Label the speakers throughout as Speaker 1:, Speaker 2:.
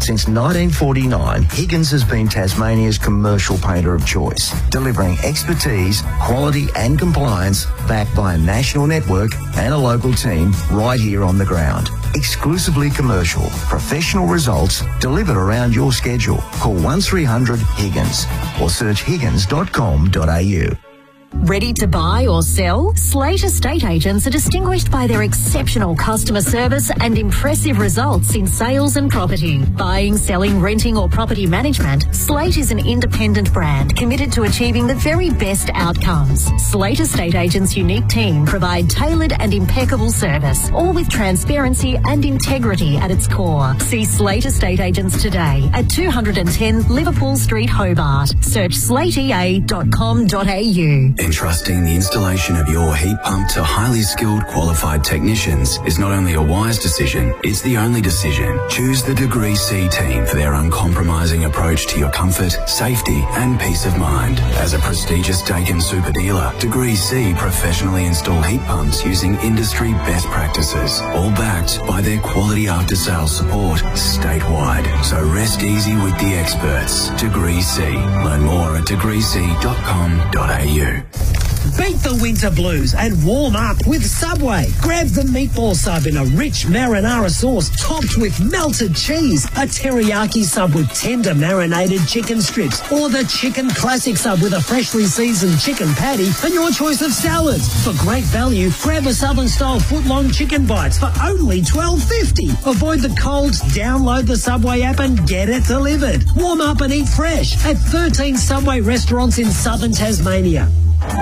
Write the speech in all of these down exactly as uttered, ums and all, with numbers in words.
Speaker 1: Since nineteen forty-nine, Higgins has been Tasmania's commercial painter of choice, delivering expertise, quality and compliance backed by a national network and a local team right here on the ground. Exclusively commercial, professional results delivered around your schedule. Call one three hundred Higgins or search higgins dot com dot a u.
Speaker 2: Ready to buy or sell? Slate Estate Agents are distinguished by their exceptional customer service and impressive results in sales and property. Buying, selling, renting or property management, Slate is an independent brand committed to achieving the very best outcomes. Slate Estate Agents' unique team provide tailored and impeccable service, all with transparency and integrity at its core. See Slate Estate Agents today at two ten Liverpool Street, Hobart. Search slate e a dot com dot a u.
Speaker 3: Entrusting the installation of your heat pump to highly skilled, qualified technicians is not only a wise decision, it's the only decision. Choose the Degree C team for their uncompromising approach to your comfort, safety and peace of mind. As a prestigious Daikin super dealer, Degree C professionally install heat pumps using industry best practices, all backed by their quality after-sales support statewide. So rest easy with the experts. Degree C. Learn more at degree c dot com dot a u.
Speaker 4: Beat the winter blues and warm up with Subway. Grab the meatball sub in a rich marinara sauce topped with melted cheese, a teriyaki sub with tender marinated chicken strips, or the chicken classic sub with a freshly seasoned chicken patty and your choice of salads. For great value, grab a Southern-style foot-long chicken bites for only twelve fifty. Avoid the cold, download the Subway app and get it delivered. Warm up and eat fresh at thirteen Subway restaurants in southern Tasmania.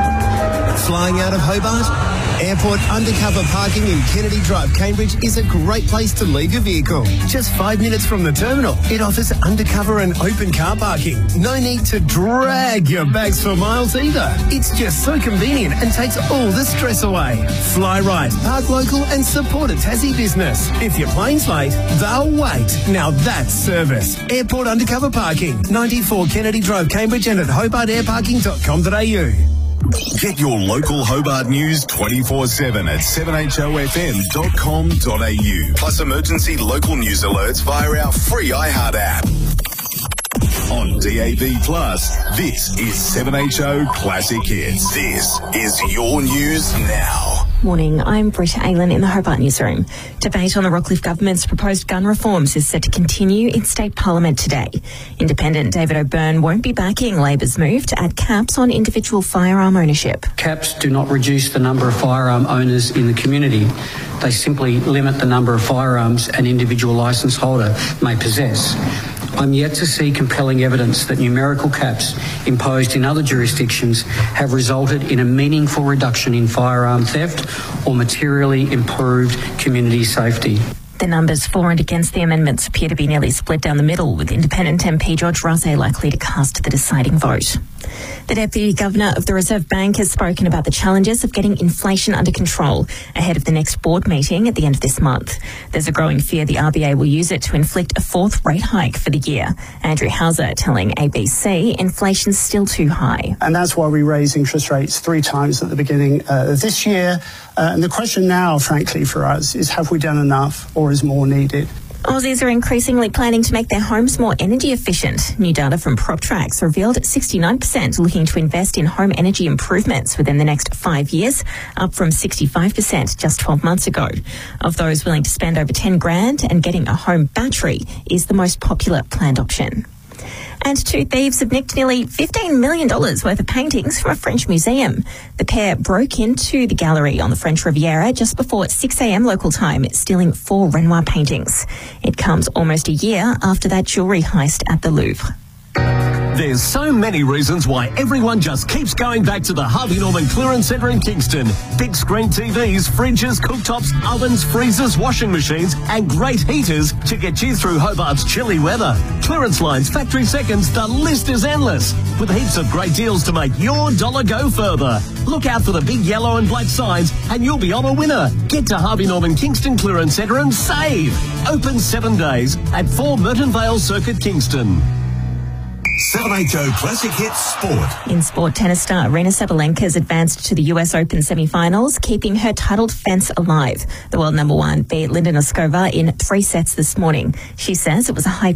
Speaker 5: Flying out of Hobart? Airport undercover parking in Kennedy Drive, Cambridge is a great place to leave your vehicle. Just five minutes from the terminal. It offers undercover and open car parking. No need to drag your bags for miles either. It's just so convenient and takes all the stress away. Fly right, park local and support a Tassie business. If your plane's late, they'll wait. Now that's service. Airport undercover parking. ninety-four Kennedy Drive, Cambridge and at hobart air parking dot com dot a u.
Speaker 6: Get your local Hobart news twenty-four seven at seven h o f m dot com dot a u. Plus emergency local news alerts via our free iHeart app. On D A B Plus, this is seven H O Classic Hits. This is your news now.
Speaker 7: Morning, I'm Britta Aylan in the Hobart Newsroom. Debate on the Rockcliffe Government's proposed gun reforms is set to continue in State Parliament today. Independent David O'Byrne won't be backing Labor's move to add caps on individual firearm ownership.
Speaker 8: Caps do not reduce the number of firearm owners in the community. They simply limit the number of firearms an individual licence holder may possess. I'm yet to see compelling evidence that numerical caps imposed in other jurisdictions have resulted in a meaningful reduction in firearm theft or materially improved community safety.
Speaker 7: The numbers for and against the amendments appear to be nearly split down the middle, with Independent M P George Rossay likely to cast the deciding vote. The Deputy Governor of the Reserve Bank has spoken about the challenges of getting inflation under control ahead of the next board meeting at the end of this month. There's a growing fear the R B A will use it to inflict a fourth rate hike for the year. Andrew Hauser telling A B C inflation's still too high.
Speaker 9: And that's why we raised interest rates three times at the beginning uh, of this year. Uh, and the question now, frankly, for us is have we done enough or is more needed?
Speaker 7: Aussies are increasingly planning to make their homes more energy efficient. New data from PropTrack revealed sixty-nine percent looking to invest in home energy improvements within the next five years, up from sixty-five percent just twelve months ago. Of those willing to spend over ten grand and getting a home battery is the most popular planned option. And two thieves have nicked nearly fifteen million dollars worth of paintings from a French museum. The pair broke into the gallery on the French Riviera just before six a m local time, stealing four Renoir paintings. It comes almost a year after that jewellery heist at the Louvre.
Speaker 10: There's so many reasons why everyone just keeps going back to the Harvey Norman Clearance Centre in Kingston. Big screen T Vs, fridges, cooktops, ovens, freezers, washing machines and great heaters to get you through Hobart's chilly weather. Clearance lines, factory seconds, the list is endless. With heaps of great deals to make your dollar go further. Look out for the big yellow and black signs and you'll be on a winner. Get to Harvey Norman Kingston Clearance Centre and save. Open seven days at four Merton Vale Circuit, Kingston.
Speaker 6: seven H O Classic Hits Sport.
Speaker 7: In sport, tennis star Aryna Sabalenka has advanced to the U S Open semi-finals, keeping her titled fence alive. The world number one beat Linda Noskova in three sets this morning. She says it was a high